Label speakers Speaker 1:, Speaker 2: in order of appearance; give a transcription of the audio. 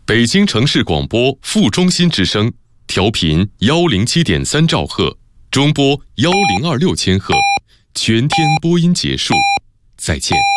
Speaker 1: 北京城市广播副中心之声，调频107.3兆赫，中波1026千赫，全天播音结束，再见。